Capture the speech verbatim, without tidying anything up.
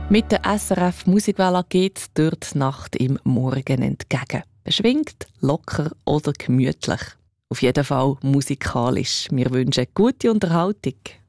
Mit der S R F Musikwelle geht es durch die Nacht im Morgen entgegen. Beschwingt, locker oder gemütlich. Auf jeden Fall musikalisch. Wir wünschen gute Unterhaltung.